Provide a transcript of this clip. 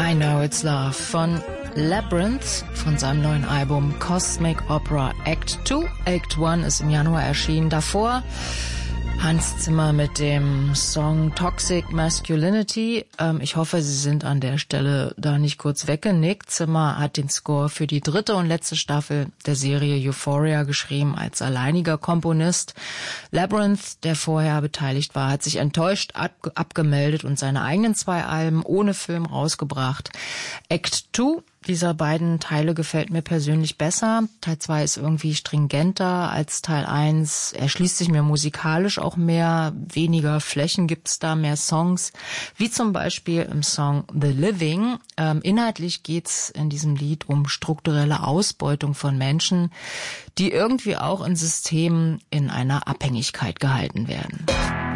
I Know It's Love von Labyrinth von seinem neuen Album Cosmic Opera Act 2. Act 1 ist im Januar erschienen. Davor Hans Zimmer mit dem Song Toxic Masculinity. Ich hoffe, Sie sind an der Stelle da nicht kurz weggenickt. Zimmer hat den Score für die 3. und letzte Staffel der Serie Euphoria geschrieben als alleiniger Komponist. Labyrinth, der vorher beteiligt war, hat sich enttäuscht abgemeldet und seine eigenen 2 Alben ohne Film rausgebracht. Act 2 dieser beiden Teile gefällt mir persönlich besser. Teil 2 ist irgendwie stringenter als Teil 1. Er schließt sich mir musikalisch auch mehr. Weniger Flächen gibt's da, mehr Songs. Wie zum Beispiel im Song The Living. Inhaltlich geht's in diesem Lied um strukturelle Ausbeutung von Menschen, die irgendwie auch in Systemen in einer Abhängigkeit gehalten werden.